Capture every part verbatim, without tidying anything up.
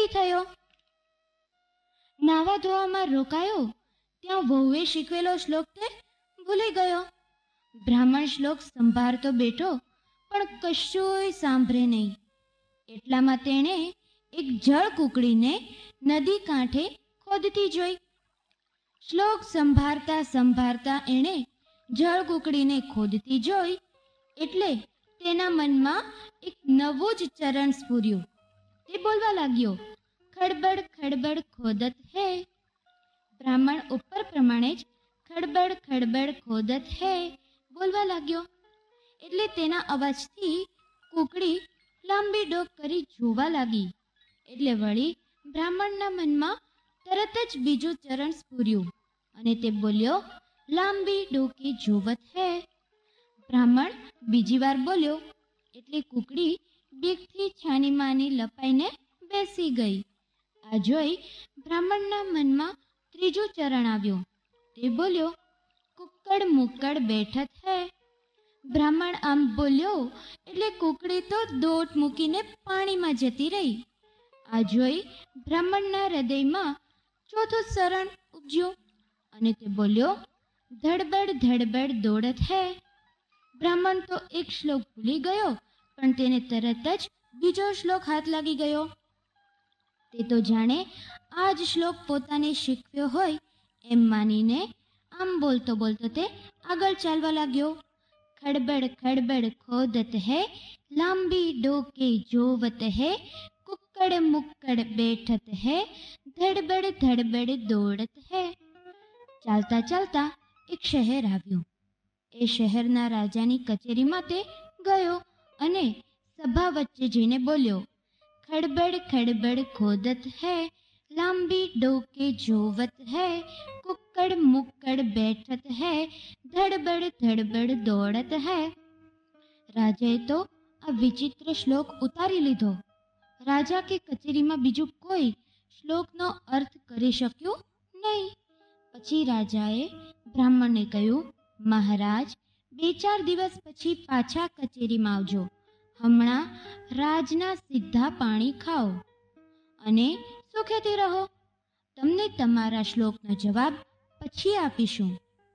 Ready થયો. નાવા ધોવામાં રોકાયો ત્યાં વહુએ શીખવેલો શ્લોક તે ભૂલી ગયો. બ્રાહ્મણ શ્લોક સંભાળતો બેઠો પણ કશુંય સાંભળે નહીં. એટલામાં તેણે એક જળ કૂકડીને નદી કાંઠે ખોદતી જોઈ. શ્લોક સંભાળતા સંભાળતા એણે જળ કૂકડીને ખોદતી જોઈ એટલે તેના મનમાં એક નવું જ ચરણ સ્ફુર્યું. તે બોલવા લાગ્યો, ખડબડ ખડબડ ખોદત હે. બ્રાહ્મણ ઉપર પ્રમાણે જ ખડબડ ખડબડ ખોદત હે બોલવા લાગ્યો. એટલે તેના અવાજથી કૂકડી લાંબી ડોક કરી જોવા લાગી. એટલે વળી બ્રાહ્મણના મનમાં તરત જ બીજું ચરણ સ્ફુર્યું અને તે બોલ્યો, લાંબી ડોકી જોવત હે. બ્રાહ્મણ બીજી વાર બોલ્યો એટલે કૂકડી બીકથી છાની માની લપાઈને બેસી ગઈ. આ જોઈ બ્રાહ્મણના મનમાં ત્રીજું ચરણ આવ્યું. તે બોલ્યો, કુક્કડ મુક્કડ બેઠત હે. બ્રાહ્મણ આમ બોલ્યો એટલે કૂકડી તો દોટ મૂકીને પાણીમાં જતી રહી. આ જોઈ બ્રાહ્મણના હૃદયમાં ચોથું ચરણ ઉપજ્યું અને તે બોલ્યો, ધડબડ ધડબડ દોડત હે. બ્રાહ્મણ તો એક શ્લોક ભૂલી ગયો પણ તેને તરત જ બીજો શ્લોક હાથ લાગી ગયો. તે તો જાણે આ જ શ્લોક પોતાને શીખવ્યો હોય એમ માનીને આમ બોલતો બોલતો તે આગળ ચાલવા લાગ્યો. ખડબડ ખડબડ ખોદત હે, લાંબી ડોકે જોવત હે, કુક્કડ મુક્કડ બેઠત હે, ધડબડ ધડબડ દોડત હે. ચાલતા ચાલતા એક શહેર આવ્યું. એ શહેરના રાજાની કચેરીમાં તે ગયો અને સભા વચ્ચે જઈને બોલ્યો, ખડબડ ખડબડ ખોદત હે, લાંબી ડોકે જોવત હે, કુક્કડ મુક્કડ બેઠત હે, ધડબડ ધડબડ દોડત હે. રાજાએ તો આ વિચિત્ર શ્લોક ઉતારી લીધો. રાજા કે કચેરીમાં બીજું કોઈ શ્લોકનો અર્થ કરી શક્યું નહીં. પછી રાજાએ બ્રાહ્મણને કહ્યું, મહારાજ, બે ચાર દિવસ પછી પાછા કચેરીમાં આવજો. હમણાં રાજના સીધા પાણી ખાઓ અને સુખેથી રહો. તમને તમારા શ્લોકનો જવાબ પછી આપીશું.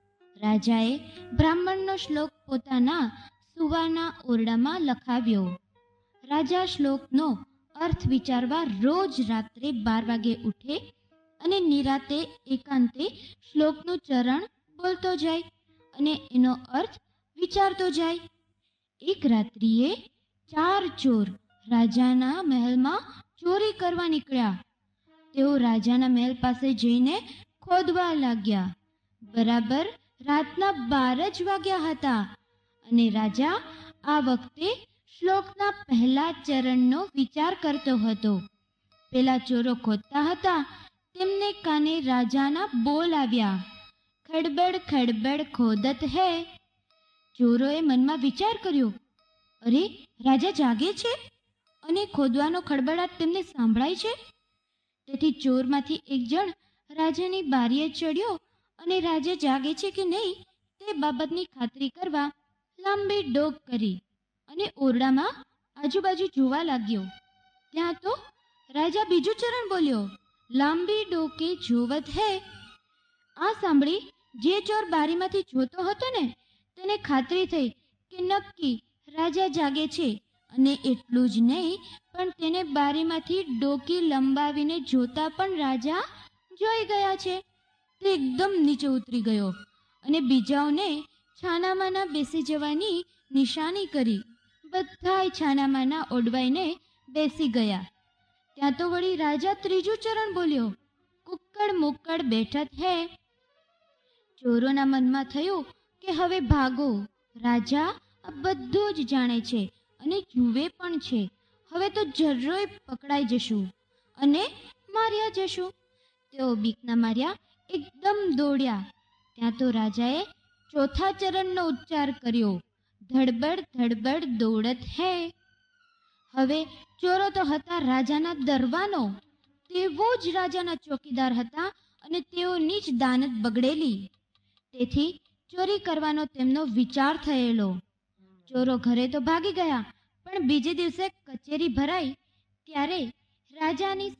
રાજાએ બ્રાહ્મણનો શ્લોક પોતાના સુવાના ઓરડામાં લખાવ્યો. રાજા શ્લોકનો અર્થ વિચારવા રોજ રાત્રે બાર વાગે ઉઠે અને નિરાતે એકાંતે શ્લોકનું ચરણ બોલતો જાય અને એનો અર્થ વિચારતો જાય. એક રાત્રિએ ચાર ચોર રાજાના મહેલમાં ચોરી કરવા નીકળ્યા. તેઓ રાજાના મહેલ પાસે જઈને ખોદવા લાગ્યા. બરાબર રાતના બાર જ વાગ્યા હતા અને રાજા આ વખતે શ્લોકના પહેલા ચરણનો વિચાર કરતો હતો. પેલા ચોરો ખોદતા હતા તેમને કાને રાજાના બોલ આવ્યા, ખડબડ ખડબડ ખોદત હે. ચોરોએ મનમાં વિચાર કર્યો, અરે, રાજા જાગે છે અને ખોદવાનો ખડબડાટ તેમને સાંભળાય છે. તેથી ચોરમાંથી એક જણ રાજાની બારીએ ચડ્યો અને રાજા જાગે છે કે નહીં તે બાબતની ખાતરી કરવા લાંબી ડોક કરી અને ઓરડામાં આજુબાજુ જોવા લાગ્યો. ત્યાં તો રાજા બીજું ચરણ બોલ્યો, લાંબી ડોકે જોવત હે. આ સાંભળી જે ચોર બારીમાંથી જોતો હતો ને તેને ખાતરી થઈ કે નક્કી રાજા જાગે છે અને એટલું જ નહીં પણ તેને બારીમાંથી ડોકી લંબાવીને જોતા પણ રાજા જોઈ ગયા છે. તે એકદમ નીચે ઉતરી ગયો અને બીજાઓને છાનામાના બેસી જવાની નિશાની કરી. બધાય છાનામાના ઓડવાઈને બેસી ગયા. ત્યાં તો વળી રાજા ત્રીજું ચરણ બોલ્યો, કુક્કડ મુક્કડ બેઠત હે. ચોરોના મનમાં થયું કે હવે ભાગો. રાજા આ બધું જ જાણે છે અને જુએ પણ છે. હવે તો જર્રોય પકડાઈ જશું અને માર્યા જશું. તેઓ બીકના માર્યા એકદમ દોડ્યા. ત્યાં તો રાજાએ ચોથા ચરણનો ઉચ્ચાર કર્યો, ધડબડ ધડબડ દોડત હે. હવે ચોરો તો હતા રાજાના દરવાનો. તેઓ જ રાજાના ચોકીદાર હતા અને તેઓની જ દાનત બગડેલી. તેથી ચોરી કરવાનો તેમનો વિચાર થયેલો. ચોરો ઘરે તો ભાગી ગયા પણ બીજે દિવસે કચેરી ભરાઈ ત્યારે રાજાની